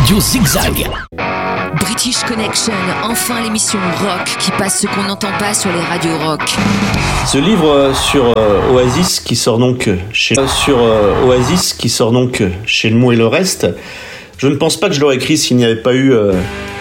Radio Zigzag. British Connection, enfin l'émission rock qui passe ce qu'on n'entend pas sur les radios rock. Ce livre sur Oasis qui sort donc chez Le Mot et le Reste, je ne pense pas que je l'aurais écrit s'il n'y avait pas eu